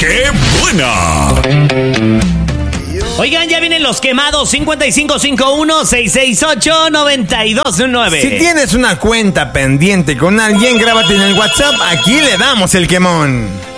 ¡Qué buena! Oigan, ya vienen los quemados. 5551-668-9219. Si tienes una cuenta pendiente con alguien, grábate en el WhatsApp. Aquí le damos el quemón.